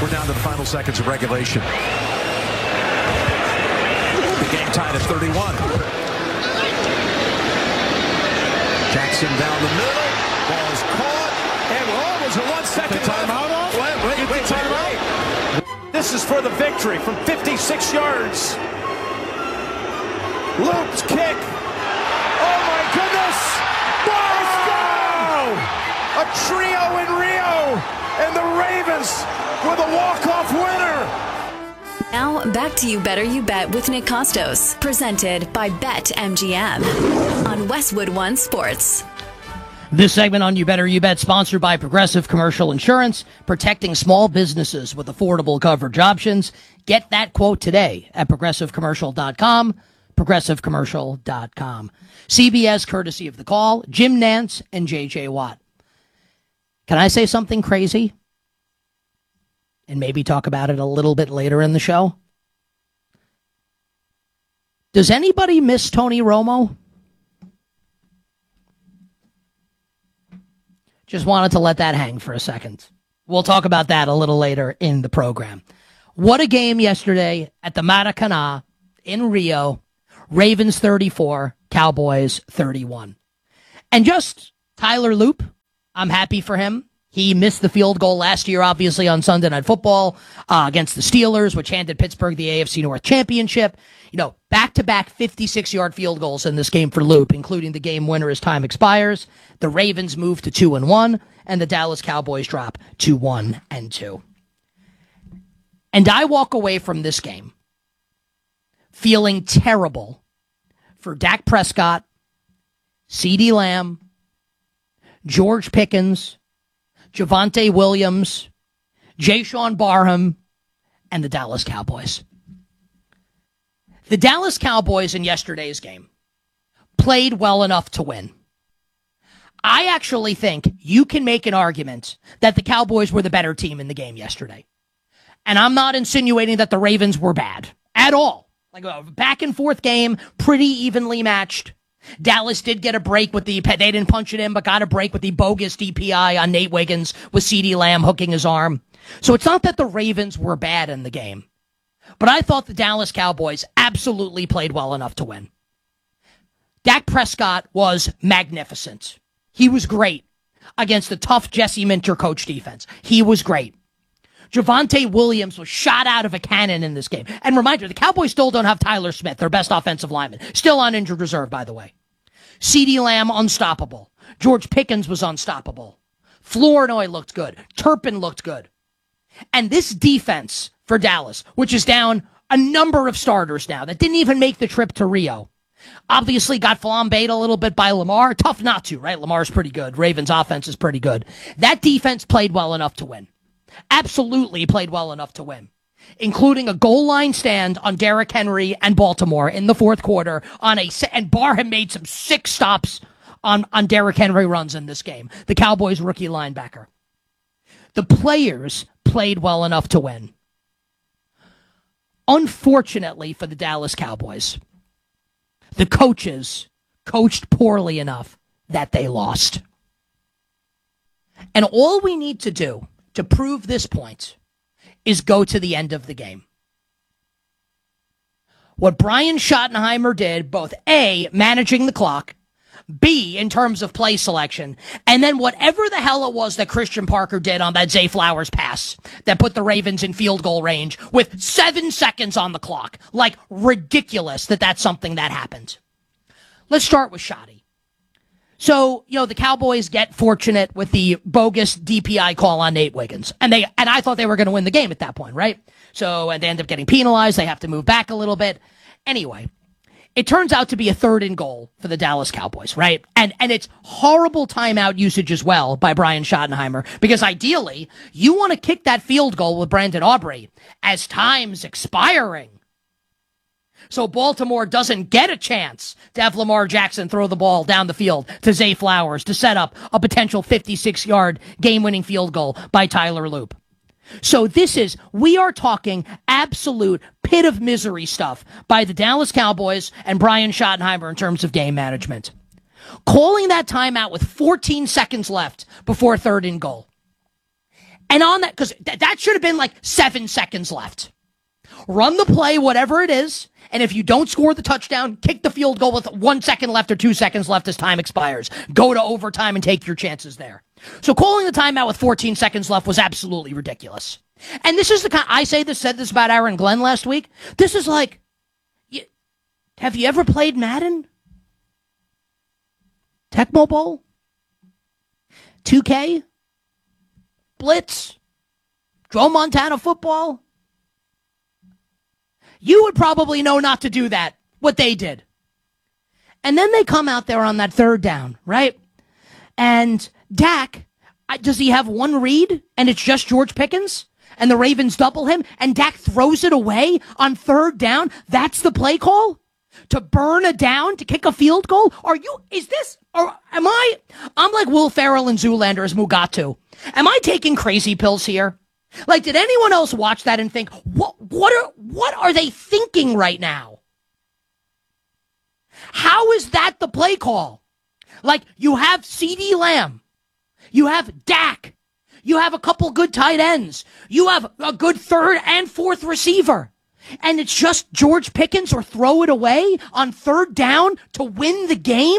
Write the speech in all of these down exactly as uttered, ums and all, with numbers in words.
We're down to the final seconds of regulation. The game tied at thirty-one. Jackson down the middle. Ball's caught. And we're almost at one second timeout off. Wait, wait, wait, timeout. This is for the victory from fifty-six yards. Loop's kick. Oh my goodness. Let's go! A trio in Rio. And the Ravens with a walk-off winner. Now, back to You Better You Bet with Nick Costos, presented by BetMGM on Westwood One Sports. This segment on You Better You Bet, sponsored by Progressive Commercial Insurance, protecting small businesses with affordable coverage options. Get that quote today at progressive commercial dot com, progressive commercial dot com. C B S, courtesy of The Call, Jim Nantz and J J Watt. Can I say something crazy? And maybe talk about it a little bit later in the show? Does anybody miss Tony Romo? Just wanted to let that hang for a second. We'll talk about that a little later in the program. What a game yesterday at the Maracanã in Rio. Ravens thirty-four, Cowboys thirty-one. And just Tyler Loop, I'm happy for him. He missed the field goal last year, obviously, on Sunday Night Football uh, against the Steelers, which handed Pittsburgh the A F C North Championship. You know, back-to-back fifty-six-yard field goals in this game for Loop, including the game winner as time expires. The Ravens move to two and one, and the Dallas Cowboys drop to one and two. And I walk away from this game feeling terrible for Dak Prescott, CeeDee Lamb, George Pickens, Javonte Williams, Jaysean Barham, and the Dallas Cowboys. The Dallas Cowboys in yesterday's game played well enough to win. I actually think you can make an argument that the Cowboys were the better team in the game yesterday. And I'm not insinuating that the Ravens were bad at all. Like a back and forth game, pretty evenly matched. Dallas did get a break with the, they didn't punch it in, but got a break with the bogus D P I on Nate Wiggins with CeeDee Lamb hooking his arm. So it's not that the Ravens were bad in the game, but I thought the Dallas Cowboys absolutely played well enough to win. Dak Prescott was magnificent. He was great against the tough Jesse Minter coach defense. He was great. Javonte Williams was shot out of a cannon in this game. And reminder, the Cowboys still don't have Tyler Smith, their best offensive lineman. Still on injured reserve, by the way. CeeDee Lamb, unstoppable. George Pickens was unstoppable. Flournoy looked good. Turpin looked good. And this defense for Dallas, which is down a number of starters now that didn't even make the trip to Rio, obviously got flambéed a little bit by Lamar. Tough not to, right? Lamar's pretty good. Ravens offense is pretty good. That defense played well enough to win. Absolutely played well enough to win, including a goal line stand on Derrick Henry and Baltimore in the fourth quarter. On a and Barham made some sick stops on, on Derrick Henry runs in this game. The Cowboys rookie linebacker. The players played well enough to win. Unfortunately for the Dallas Cowboys, the coaches coached poorly enough that they lost. And all we need to do to prove this point is go to the end of the game. What Brian Schottenheimer did, both A, managing the clock, B, in terms of play selection, and then whatever the hell it was that Christian Parker did on that Zay Flowers pass that put the Ravens in field goal range with seven seconds on the clock. Like, ridiculous that that's something that happened. Let's start with Shotty. So, you know, the Cowboys get fortunate with the bogus D P I call on Nate Wiggins. And they and I thought they were going to win the game at that point, right? So, and they end up getting penalized. They have to move back a little bit. Anyway, it turns out to be a third and goal for the Dallas Cowboys, right? And and it's horrible timeout usage as well by Brian Schottenheimer, because ideally, you want to kick that field goal with Brandon Aubrey as time's expiring. So Baltimore doesn't get a chance to have Lamar Jackson throw the ball down the field to Zay Flowers to set up a potential fifty-six-yard game-winning field goal by Tyler Loop. So this is, we are talking absolute pit of misery stuff by the Dallas Cowboys and Brian Schottenheimer in terms of game management. Calling that timeout with fourteen seconds left before third and goal. And on that, because th- that should have been like seven seconds left. Run the play, whatever it is, and if you don't score the touchdown, kick the field goal with one second left or two seconds left as time expires. Go to overtime and take your chances there. So calling the timeout with fourteen seconds left was absolutely ridiculous. And this is the kind, I say this, said this about Aaron Glenn last week. This is like, you, have you ever played Madden? Tecmo Bowl? two K? Blitz? Joe Montana football? You would probably know not to do that, what they did. And then they come out there on that third down, right? And Dak, does he have one read and it's just George Pickens? And the Ravens double him and Dak throws it away on third down? That's the play call? To burn a down, to kick a field goal? Are you, is this, or am I, I'm like Will Ferrell and Zoolander as Mugatu. Am I taking crazy pills here? Like, did anyone else watch that and think, what, what are, what are they thinking right now? How is that the play call? Like, you have CeeDee Lamb. You have Dak. You have a couple good tight ends. You have a good third and fourth receiver. And it's just George Pickens or throw it away on third down to win the game?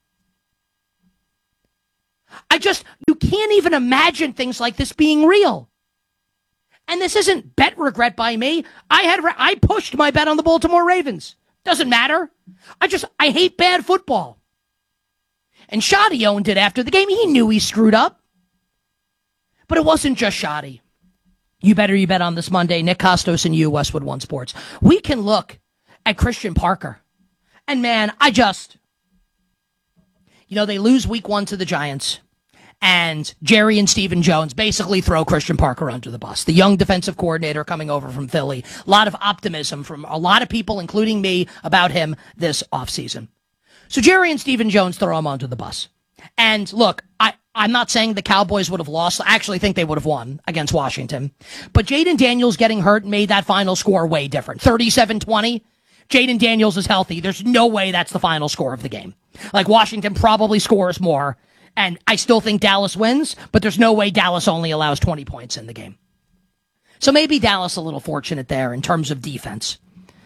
I just, you can't even imagine things like this being real. And this isn't bet regret by me. I had I pushed my bet on the Baltimore Ravens. Doesn't matter. I just, I hate bad football. And Shoddy owned it after the game. He knew he screwed up. But it wasn't just Shoddy. You better you bet on this Monday. Nick Costos and you, Westwood One Sports. We can look at Christian Parker. And man, I just, you know, they lose week one to the Giants. And Jerry and Stephen Jones basically throw Christian Parker under the bus. The young defensive coordinator coming over from Philly. A lot of optimism from a lot of people, including me, about him this offseason. So Jerry and Stephen Jones throw him under the bus. And look, I, I'm not saying the Cowboys would have lost. I actually think they would have won against Washington. But Jaden Daniels getting hurt made that final score way different. thirty-seven twenty. Jaden Daniels is healthy. There's no way that's the final score of the game. Like, Washington probably scores more. And I still think Dallas wins, but there's no way Dallas only allows twenty points in the game. So maybe Dallas a little fortunate there in terms of defense.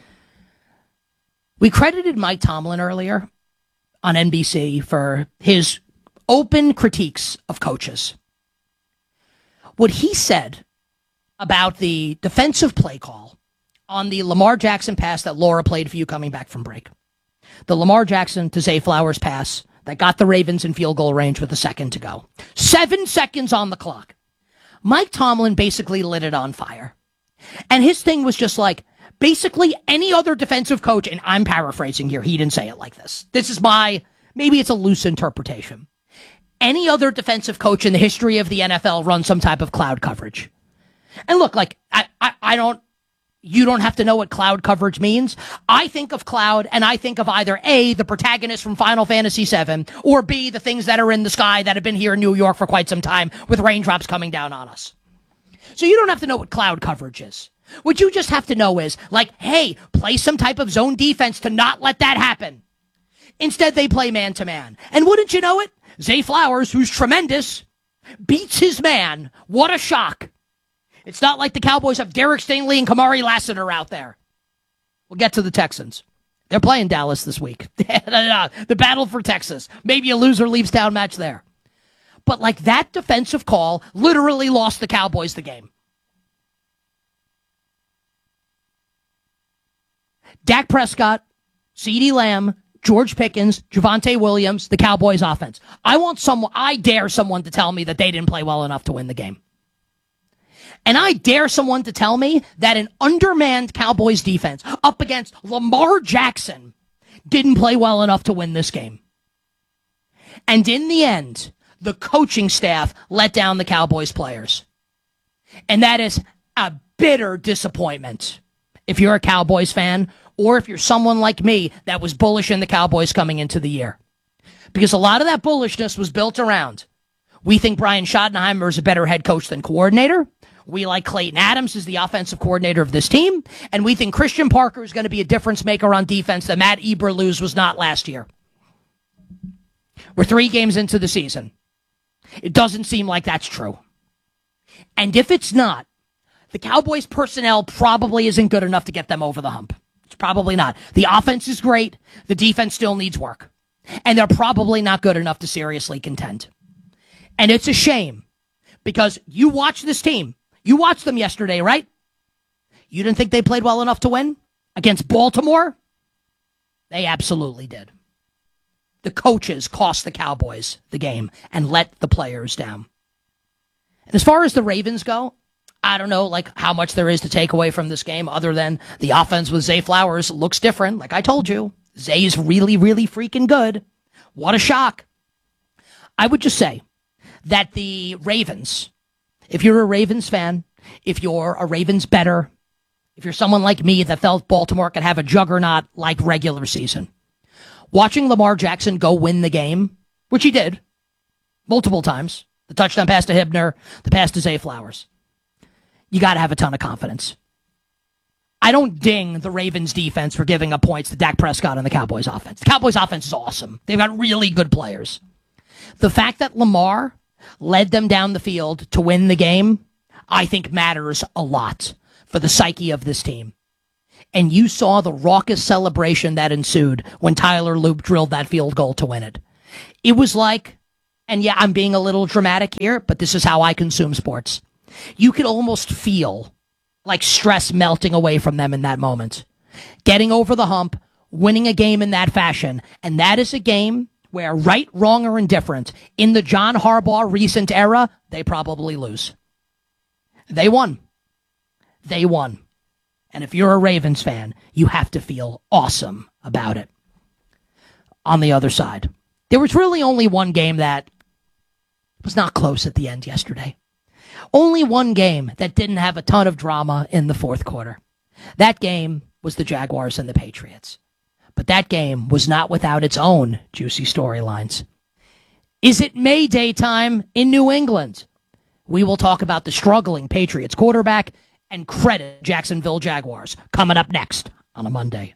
We credited Mike Tomlin earlier on N B C for his open critiques of coaches. What he said about the defensive play call on the Lamar Jackson pass that Laura played for you coming back from break. The Lamar Jackson to Zay Flowers pass that got the Ravens in field goal range with a second to go. Seven seconds on the clock. Mike Tomlin basically lit it on fire. And his thing was just like, basically any other defensive coach, and I'm paraphrasing here, he didn't say it like this. This is my, maybe it's a loose interpretation. Any other defensive coach in the history of the N F L runs some type of cloud coverage. And look, like, I, I, I don't, you don't have to know what cloud coverage means. I think of cloud, and I think of either A, the protagonist from Final Fantasy seven, or B, the things that are in the sky that have been here in New York for quite some time with raindrops coming down on us. So you don't have to know what cloud coverage is. What you just have to know is, like, hey, play some type of zone defense to not let that happen. Instead, they play man-to-man. And wouldn't you know it? Zay Flowers, who's tremendous, beats his man. What a shock. It's not like the Cowboys have Derek Stingley and Kamari Lassiter out there. We'll get to the Texans. They're playing Dallas this week. The battle for Texas. Maybe a loser leaves town match there. But like, that defensive call literally lost the Cowboys the game. Dak Prescott, CeeDee Lamb, George Pickens, Javonte Williams, the Cowboys offense. I want someone, I dare someone to tell me that they didn't play well enough to win the game. And I dare someone to tell me that an undermanned Cowboys defense up against Lamar Jackson didn't play well enough to win this game. And in the end, the coaching staff let down the Cowboys players. And that is a bitter disappointment if you're a Cowboys fan, or if you're someone like me that was bullish in the Cowboys coming into the year. Because a lot of that bullishness was built around, we think Brian Schottenheimer is a better head coach than coordinator. We like Clayton Adams as the offensive coordinator of this team. And we think Christian Parker is going to be a difference maker on defense that Matt Eberflus was not last year. We're three games into the season. It doesn't seem like that's true. And if it's not, the Cowboys personnel probably isn't good enough to get them over the hump. It's probably not. The offense is great. The defense still needs work. And they're probably not good enough to seriously contend. And it's a shame because you watch this team. You watched them yesterday, right? You didn't think they played well enough to win against Baltimore? They absolutely did. The coaches cost the Cowboys the game and let the players down. And as far as the Ravens go, I don't know like how much there is to take away from this game other than the offense with Zay Flowers looks different. Like I told you, Zay's really, really freaking good. What a shock. I would just say that the Ravens, if you're a Ravens fan, if you're a Ravens bettor, if you're someone like me that felt Baltimore could have a juggernaut like regular season, watching Lamar Jackson go win the game, which he did multiple times, the touchdown pass to Hibner, the pass to Zay Flowers, you got to have a ton of confidence. I don't ding the Ravens defense for giving up points to Dak Prescott and the Cowboys offense. The Cowboys offense is awesome. They've got really good players. The fact that Lamar led them down the field to win the game, I think matters a lot for the psyche of this team. And you saw the raucous celebration that ensued when Tyler Loop drilled that field goal to win it. It was like, and yeah, I'm being a little dramatic here, but this is how I consume sports. You could almost feel like stress melting away from them in that moment. Getting over the hump, winning a game in that fashion. And that is a game where, right, wrong, or indifferent, in the John Harbaugh recent era, they probably lose. They won. They won. And if you're a Ravens fan, you have to feel awesome about it. On the other side, there was really only one game that was not close at the end yesterday. Only one game that didn't have a ton of drama in the fourth quarter. That game was the Jaguars and the Patriots. But that game was not without its own juicy storylines. Is it May Day time in New England? We will talk about the struggling Patriots quarterback and credit Jacksonville Jaguars coming up next on a Monday.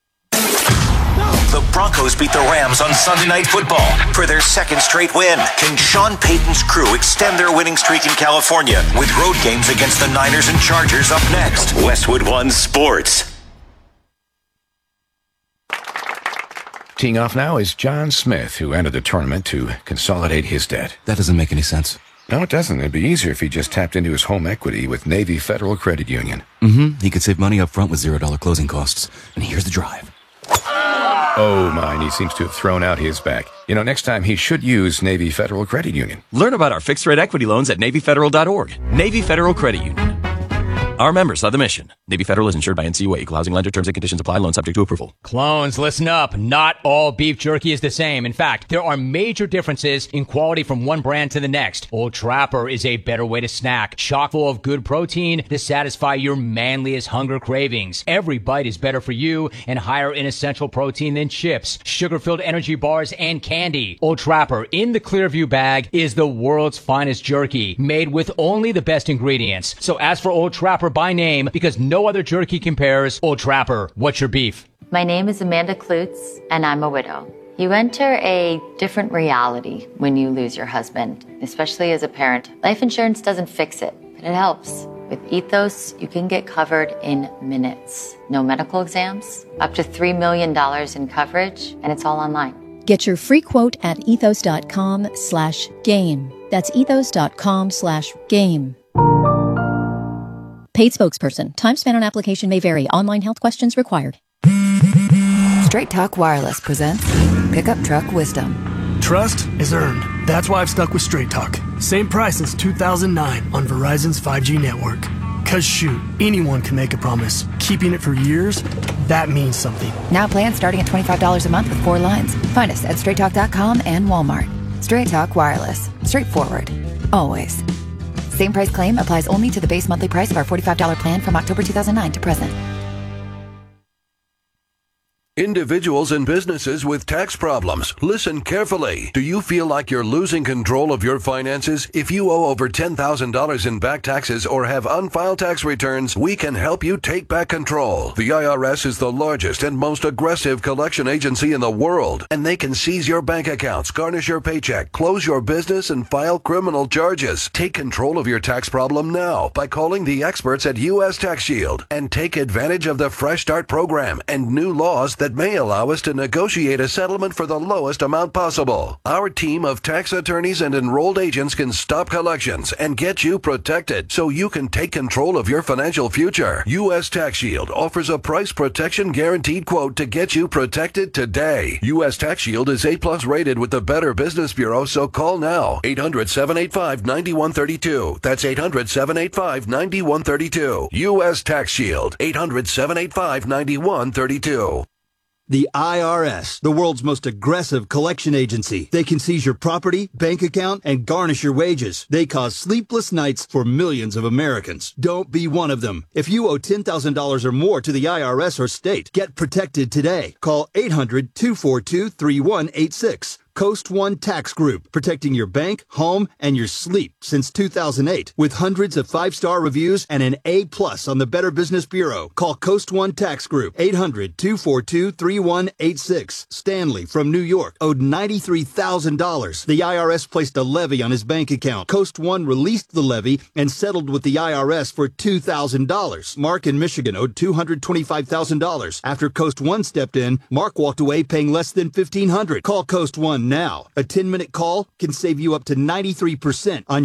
The Broncos beat the Rams on Sunday Night Football for their second straight win. Can Sean Payton's crew extend their winning streak in California with road games against the Niners and Chargers up next? Westwood One Sports. Teeing off now is John Smith, who entered the tournament to consolidate his debt. That doesn't make any sense. No, it doesn't. It'd be easier if he just tapped into his home equity with Navy Federal Credit Union. Mm-hmm. He could save money up front with zero dollar closing costs. And here's the drive. Oh, my, he seems to have thrown out his back. You know, next time he should use Navy Federal Credit Union. Learn about our fixed-rate equity loans at Navy Federal dot org. Navy Federal Credit Union. Our members love the mission. Navy Federal is insured by N C U A. Equal housing lender. Terms and conditions apply. Loan subject to approval. Clones, listen up. Not all beef jerky is the same. In fact, there are major differences in quality from one brand to the next. Old Trapper is a better way to snack. Chock full of good protein to satisfy your manliest hunger cravings. Every bite is better for you and higher in essential protein than chips, sugar-filled energy bars, and candy. Old Trapper in the Clearview bag is the world's finest jerky, made with only the best ingredients. So ask for Old Trapper by name because no other jerky compares. Old Trapper, what's your beef? My name is Amanda Klutz, and I'm a widow. You enter a different reality when you lose your husband, especially as a parent. Life insurance doesn't fix it, but it helps. With Ethos, you can get covered in minutes. No medical exams, up to three million dollars in coverage, and it's all online. Get your free quote at ethos.com slash game. That's ethos.com slash game. Paid spokesperson. Time span on application may vary. Online health questions required. Straight Talk Wireless presents Pickup Truck Wisdom. Trust is earned. That's why I've stuck with Straight Talk. Same price since two thousand nine on Verizon's five G network. Cause shoot, anyone can make a promise. Keeping it for years, that means something. Now plans starting at twenty-five dollars a month with four lines. Find us at straight talk dot com and Walmart. Straight Talk Wireless. Straightforward. Always. Same price claim applies only to the base monthly price of our forty-five dollars plan from October two thousand nine to present. Individuals and businesses with tax problems, listen carefully. Do you feel like you're losing control of your finances? If you owe over ten thousand dollars in back taxes or have unfiled tax returns, we can help you take back control. The I R S is the largest and most aggressive collection agency in the world, and they can seize your bank accounts, garnish your paycheck, close your business, and file criminal charges. Take control of your tax problem now by calling the experts at U S Tax Shield and take advantage of the Fresh Start program and new laws that that may allow us to negotiate a settlement for the lowest amount possible. Our team of tax attorneys and enrolled agents can stop collections and get you protected so you can take control of your financial future. U S Tax Shield offers a price protection guaranteed quote to get you protected today. U S Tax Shield is A plus rated with the Better Business Bureau, so call now. eight hundred, seven eight five, nine one three two. That's eight hundred, seven eight five, nine one three two. U S Tax Shield. eight hundred, seven eight five, nine one three two. The I R S, the world's most aggressive collection agency. They can seize your property, bank account, and garnish your wages. They cause sleepless nights for millions of Americans. Don't be one of them. If you owe ten thousand dollars or more to the I R S or state, get protected today. Call eight hundred, two four two, three one eight six. Coast One Tax Group, protecting your bank, home, and your sleep since two thousand eight. With hundreds of five-star reviews and an A plus on the Better Business Bureau. Call Coast One Tax Group, eight hundred, two four two, three one eight six. Stanley from New York owed ninety-three thousand dollars. The I R S placed a levy on his bank account. Coast One released the levy and settled with the I R S for two thousand dollars. Mark in Michigan owed two hundred twenty-five thousand dollars. After Coast One stepped in, Mark walked away paying less than fifteen hundred dollars. Call Coast One now. A ten-minute call can save you up to ninety-three percent on